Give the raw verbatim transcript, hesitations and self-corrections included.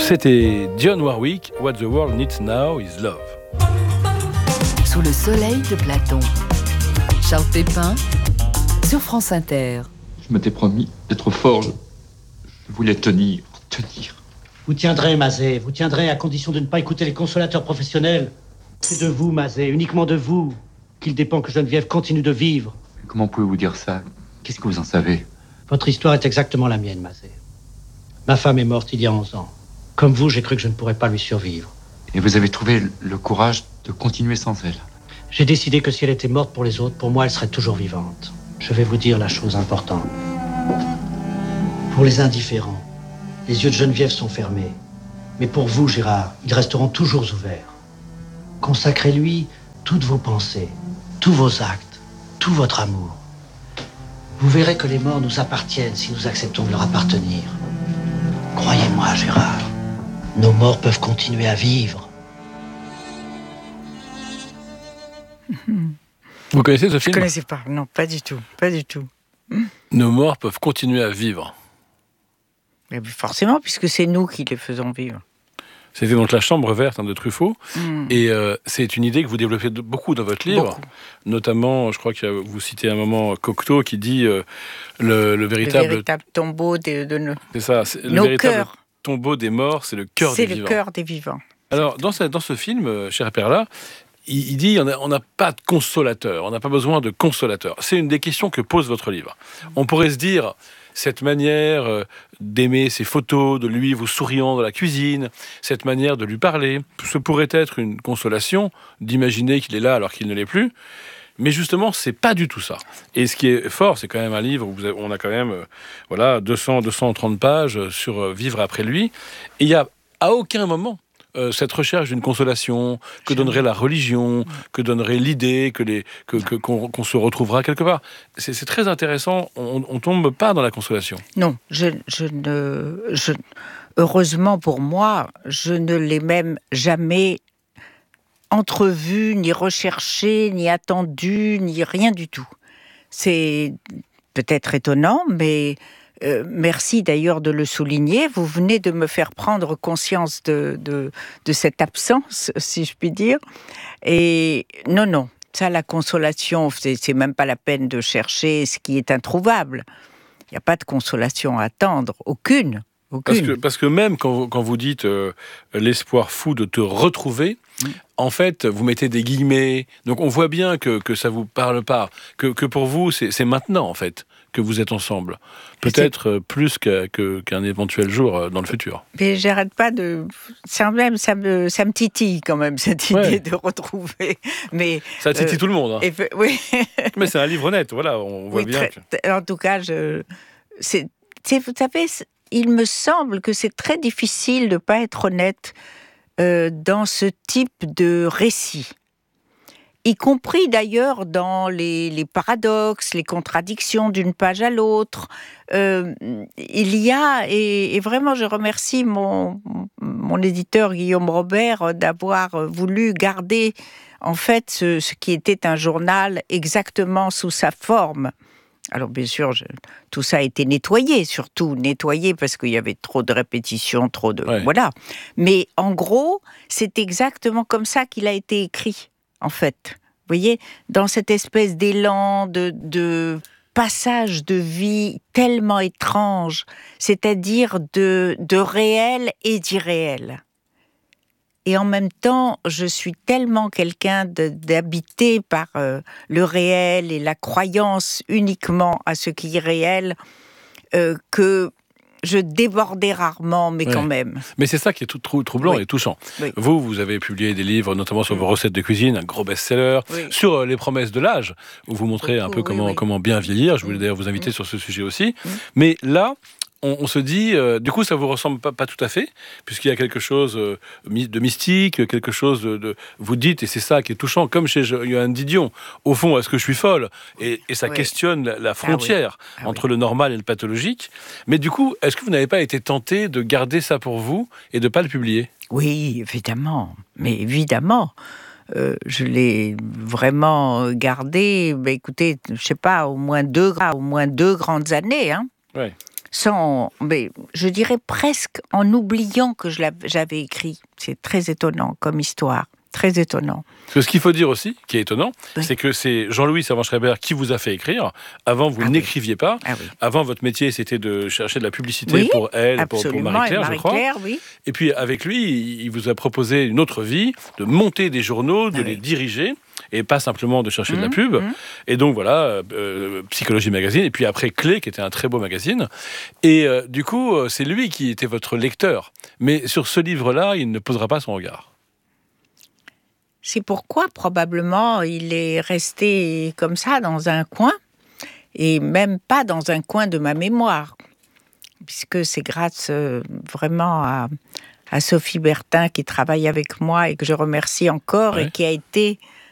C'était Dionne Warwick, What the World Needs Now is Love. Sous le soleil de Platon, Charles Pépin sur France Inter. Je m'étais promis d'être fort, je, je voulais tenir, tenir. Vous tiendrez, Mazet, vous tiendrez à condition de ne pas écouter les consolateurs professionnels. C'est de vous, Mazet, uniquement de vous, qu'il dépend que Geneviève continue de vivre. Comment pouvez-vous dire ça? Qu'est-ce que vous en savez? Votre histoire est exactement la mienne, Mazet. Ma femme est morte il y a onze ans. Comme vous, j'ai cru que je ne pourrais pas lui survivre. Et vous avez trouvé le courage de continuer sans elle? J'ai décidé que si elle était morte pour les autres, pour moi, elle serait toujours vivante. Je vais vous dire la chose importante. Pour les indifférents, les yeux de Geneviève sont fermés. Mais pour vous, Gérard, ils resteront toujours ouverts. Consacrez-lui toutes vos pensées, tous vos actes, tout votre amour. Vous verrez que les morts nous appartiennent si nous acceptons de leur appartenir. Croyez-moi, Gérard, nos morts peuvent continuer à vivre. Vous connaissez ce film? Je ne connaissais pas, non, pas du tout, pas du tout. Nos morts peuvent continuer à vivre. Mais forcément, puisque c'est nous qui les faisons vivre. C'était donc La Chambre verte hein, de Truffaut. Mm. Et euh, c'est une idée que vous développez de, beaucoup dans votre livre. Beaucoup. Notamment, je crois que vous citez à un moment Cocteau qui dit euh, le, le véritable... Le véritable tombeau de, de nos, c'est ça, c'est, le nos véritable cœurs. Tombeau des morts, c'est le cœur des C'est vivants. le cœur des vivants. Alors, dans ce, dans ce film, euh, cher Perla, il, il dit on n'a pas de consolateur, on n'a pas besoin de consolateur. C'est une des questions que pose votre livre. On pourrait se dire... Cette manière euh, d'aimer ses photos, de lui vous souriant dans la cuisine, cette manière de lui parler, ce pourrait être une consolation d'imaginer qu'il est là alors qu'il ne l'est plus. Mais justement, c'est pas du tout ça. Et ce qui est fort, c'est quand même un livre où vous avez, on a quand même euh, voilà, deux cents, deux cent trente pages sur euh, vivre après lui. Et il n'y a à aucun moment Euh, cette recherche d'une consolation que donnerait la religion, que donnerait l'idée que les, que, que, qu'on, qu'on se retrouvera quelque part. C'est, c'est très intéressant, on ne tombe pas dans la consolation. Non, je, je ne... Je, heureusement pour moi, je ne l'ai même jamais entrevu, ni recherché, ni attendu, ni rien du tout. C'est peut-être étonnant, mais... Euh, merci d'ailleurs de le souligner. Vous venez de me faire prendre conscience de, de, de cette absence, si je puis dire. Et non, non, ça, la consolation, c'est, c'est même pas la peine de chercher ce qui est introuvable. Il n'y a pas de consolation à attendre, aucune. aucune. Parce, que, parce que même quand vous, quand vous dites euh, l'espoir fou de te retrouver, mmh. en fait, vous mettez des guillemets. Donc on voit bien que, que ça ne vous parle pas, que, que pour vous, c'est, c'est maintenant, en fait, que vous êtes ensemble. Peut-être plus qu'à, que, qu'un éventuel jour dans le futur. Mais j'arrête pas de... Ça, même, ça, me, ça me titille quand même, cette idée ouais. de retrouver. Mais, ça titille euh, tout le monde. Hein. Et, oui. Mais c'est un livre honnête, voilà, on voit oui, bien. Très, que... En tout cas, je, c'est, c'est, vous savez, il me semble que c'est très difficile de ne pas être honnête euh, dans ce type de récit. Y compris d'ailleurs dans les, les paradoxes, les contradictions d'une page à l'autre. Euh, il y a, et, et vraiment je remercie mon, mon éditeur Guillaume Robert d'avoir voulu garder en fait ce, ce qui était un journal exactement sous sa forme. Alors bien sûr, je, tout ça a été nettoyé, surtout nettoyé parce qu'il y avait trop de répétitions, trop de... Ouais. Voilà. Mais en gros, c'est exactement comme ça qu'il a été écrit. En fait, vous voyez, dans cette espèce d'élan de, de passage de vie tellement étrange, c'est-à-dire de, de réel et d'irréel. Et en même temps, je suis tellement quelqu'un de, d'habité par euh, le réel et la croyance uniquement à ce qui est réel, euh, que je débordais rarement, mais ouais. quand même. Mais c'est ça qui est tout trou- troublant oui. et touchant. Oui. Vous, vous avez publié des livres, notamment sur vos recettes de cuisine, un gros best-seller, oui. sur euh, les promesses de l'âge, où vous montrez Beaucoup, un peu oui, comment, oui. comment bien vieillir. Je voulais d'ailleurs vous inviter oui. sur ce sujet aussi. Oui. Mais là, on, on se dit, euh, du coup, ça vous ressemble pas, pas tout à fait, puisqu'il y a quelque chose euh, de mystique, quelque chose de, de... Vous dites, et c'est ça qui est touchant, comme chez Johan Didion, au fond, est-ce que je suis folle ? Et, et ça oui. questionne la, la frontière ah oui. ah entre oui. le normal et le pathologique. Mais du coup, est-ce que vous n'avez pas été tenté de garder ça pour vous et de ne pas le publier ? Oui, évidemment. Mais évidemment. Euh, je l'ai vraiment gardé, bah, écoutez, je ne sais pas, au moins deux, au moins deux grandes années, hein. Ouais. sans, mais je dirais presque en oubliant que je l'avais, j'avais écrit. C'est très étonnant comme histoire, très étonnant. Parce que ce qu'il faut dire aussi, qui est étonnant, Oui. c'est que c'est Jean-Louis Servan-Schreiber qui vous a fait écrire. Avant, vous Ah oui. n'écriviez pas. Ah oui. Avant, votre métier, c'était de chercher de la publicité Oui, pour elle, pour, pour absolument, Marie-Claire, et je crois. Marie-Claire, oui. Et puis, avec lui, il vous a proposé une autre vie, de monter des journaux, de Ah les oui. diriger, et pas simplement de chercher de la Mmh, pub. mmh. Et donc, voilà, euh, Psychologie Magazine, et puis après, Clé, qui était un très beau magazine. Et euh, du coup, euh, c'est lui qui était votre lecteur. Mais sur ce livre-là, il ne posera pas son regard. C'est pourquoi, probablement, il est resté comme ça, dans un coin, et même pas dans un coin de ma mémoire, puisque c'est grâce euh, vraiment à, à Sophie Bertin, qui travaille avec moi et que je remercie encore, Ouais. et qui a été